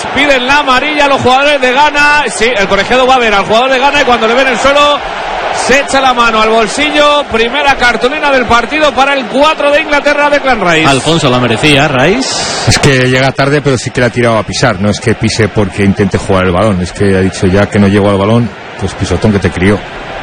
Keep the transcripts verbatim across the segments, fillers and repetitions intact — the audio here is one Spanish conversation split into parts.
piden la amarilla a los jugadores de Ghana. Sí, el colegiado va a ver al jugador de Ghana y cuando le ven en el suelo se echa la mano al bolsillo. Primera cartulina del partido para el cuatro de Inglaterra, Declan Rice. Alfonso, la merecía Rice. Es que llega tarde, pero sí que la ha tirado a pisar. No es que pise porque intente jugar el balón, es que ha dicho ya que no llegó al balón, pues pisotón que te crió.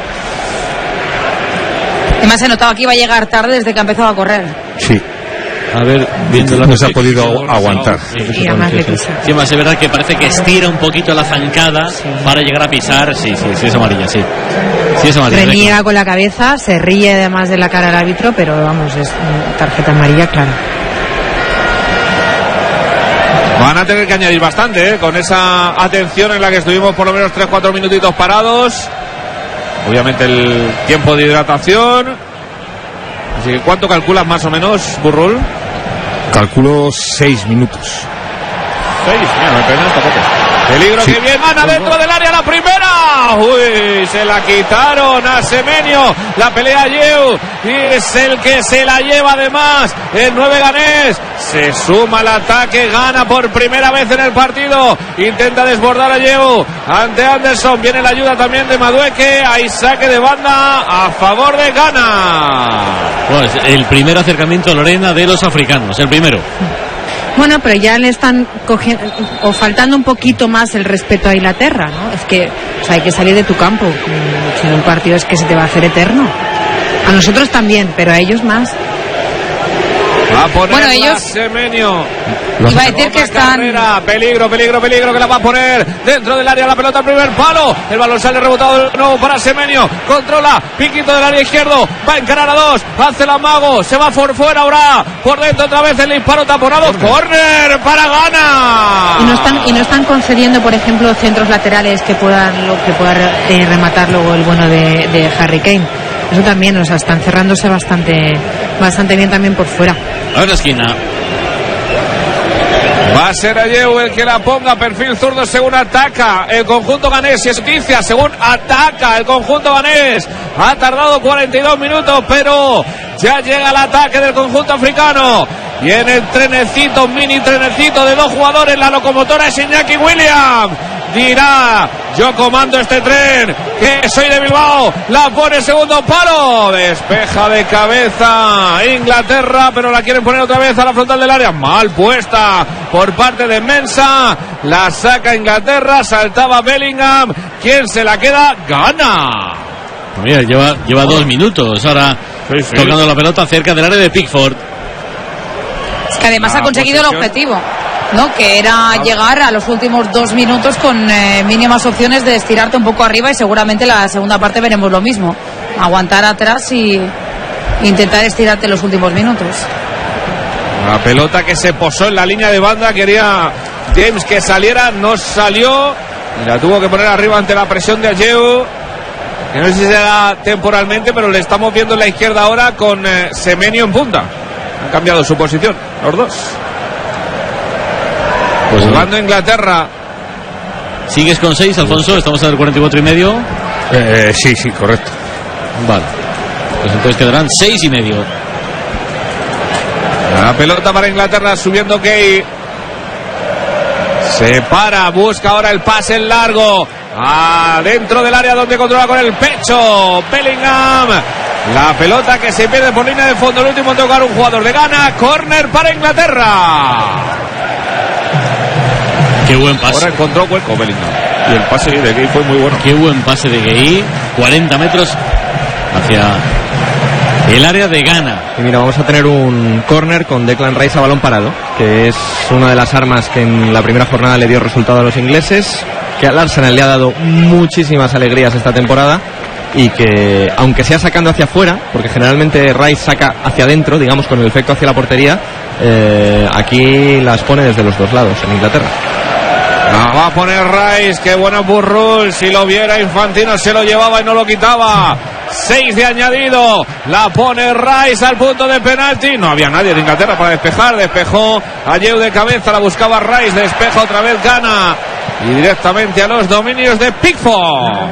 Además he notado que iba a llegar tarde desde que ha empezado a correr. Sí. A ver, viendo la no se ha podido aguantar. Sí, sí, además le pisa. Sí, más es verdad que parece que estira un poquito la zancada sí. para llegar a pisar. Sí, sí, sí, es amarilla, sí. Sí, es amarilla. Reniega con la cabeza, se ríe además de la cara del árbitro, pero vamos, es tarjeta amarilla, claro. Van a tener que añadir bastante, ¿eh? Con esa atención en la que estuvimos por lo menos tres cuatro minutitos parados. Obviamente el tiempo de hidratación. Así que ¿cuánto calculas más o menos, Burrul? Calculo seis minutos. Seis, mira, no hay pena tampoco. Peligro sí. Que bien gana dentro del área la primera. Uy, se la quitaron a Semenyo. La pelea Yeu. Y es el que se la lleva además. El nueve ganés. Se suma al ataque. Gana por primera vez en el partido. Intenta desbordar a Yeu. Ante Anderson. Viene la ayuda también de Madueke. Hay saque de banda a favor de Ghana. Pues el primer acercamiento a Lorena de los africanos. El primero. Bueno, pero ya le están cogiendo o faltando un poquito más el respeto a Inglaterra, ¿no? Es que o sea, hay que salir de tu campo. Si en un partido es que se te va a hacer eterno. A nosotros también, pero a ellos más. Va a poner bueno, ellos Semenyo. Iba a decir que están carrera. Peligro, peligro, peligro que la va a poner dentro del área la pelota al primer palo. El balón sale rebotado de nuevo para Semenyo. Controla, piquito del área izquierdo. Va a encarar a dos. Hace el amago. Se va por fuera ahora. Por dentro otra vez el disparo taponado. Corner para Ghana. Y no están y no están concediendo, por ejemplo, centros laterales que puedan lo que pueda eh, rematar luego el bueno de, de Harry Kane. Eso también, o sea, están cerrándose bastante bastante bien también por fuera. A ver la esquina. Va a ser Ayew el que la ponga, perfil zurdo según ataca el conjunto ganés. Y es noticia, según ataca el conjunto ganés. Ha tardado cuarenta y dos minutos, pero ya llega el ataque del conjunto africano. Y en el trenecito, mini trenecito de dos jugadores, la locomotora es Iñaki Williams. Dirá, yo comando este tren, que soy de Bilbao. La pone segundo palo. Despeja de cabeza Inglaterra, pero la quieren poner otra vez a la frontal del área. Mal puesta por parte de Mensah. La saca Inglaterra, saltaba Bellingham. ¿Quién se la queda? Ghana. Mira, lleva, lleva dos minutos ahora sí, sí. tocando la pelota cerca del área de Pickford. Es que además la ha conseguido posición. El objetivo, ¿no? Que era ah. llegar a los últimos dos minutos con eh, mínimas opciones de estirarte un poco arriba, y seguramente la segunda parte veremos lo mismo. Aguantar atrás y intentar estirarte los últimos minutos. La pelota que se posó en la línea de banda, quería James que saliera, no salió. Y la tuvo que poner arriba ante la presión de Ayew. Que no sé si será temporalmente, pero le estamos viendo en la izquierda ahora con eh, Semenyo en punta. Han cambiado su posición, los dos. Pues jugando Inglaterra. ¿Sigues con seis, Alfonso? Estamos en el cuarenta y cuatro y medio. Eh, sí, sí, correcto. Vale. Pues entonces quedarán seis y medio. La pelota para Inglaterra, subiendo Kay. Se para, busca ahora el pase en largo. Adentro del área donde controla con el pecho Bellingham. La pelota que se pierde por línea de fondo. El último en tocar un jugador de Ghana. Córner para Inglaterra. Qué buen pase. Ahora encontró hueco Bellingham. Y el pase de Gay fue muy bueno. Qué buen pase de Gay. cuarenta metros hacia el área de Ghana. Y mira, vamos a tener un córner con Declan Rice a balón parado, que es una de las armas que en la primera jornada le dio resultado a los ingleses, que al Arsenal le ha dado muchísimas alegrías esta temporada, y que aunque sea sacando hacia afuera, porque generalmente Rice saca hacia adentro, digamos con el efecto hacia la portería, eh, aquí las pone desde los dos lados en Inglaterra. La va a poner Rice, qué bueno Burrul, si lo viera Infantino se lo llevaba y no lo quitaba. Seis de añadido, la pone Rice al punto de penalti. No había nadie de Inglaterra para despejar, despejó Ayew de cabeza, la buscaba Rice, despeja otra vez Ghana y directamente a los dominios de Pickford.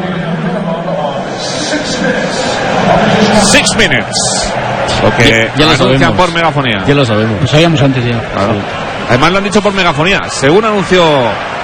Six minutes. Lo que ya, ya lo anuncian por megafonía. Ya lo sabemos. Lo sabíamos antes ya. Claro. Además lo han dicho por megafonía. Según anunció